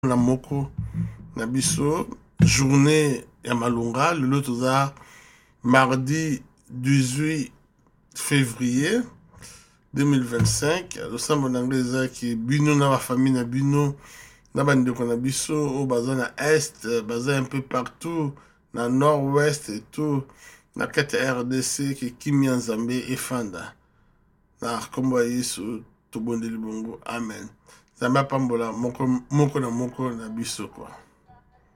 na moko na biso journée ya malunga lelo toza mardi 18 février 2025 losambo na ngai ezaki bino na bafamille na bino na bandeko na biso oyo baza na est baza un peu partout na nord-ouest et tout na kati ya RDC ke kimia nzambe efanda na kombo ya Yesu tobondeli bongo amen nzambe apambola moko na biso kwa